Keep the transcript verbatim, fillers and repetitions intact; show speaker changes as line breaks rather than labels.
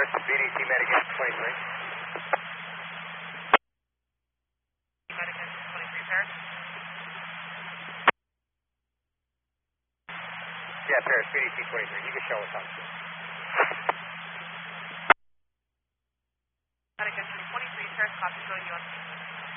Paris, B D T Medigan twenty-three.
Medigan twenty-three, Paris.
Yeah, Paris, B D T twenty-three. You can show us on.
Medigan twenty-three, Paris, copy, showing you on.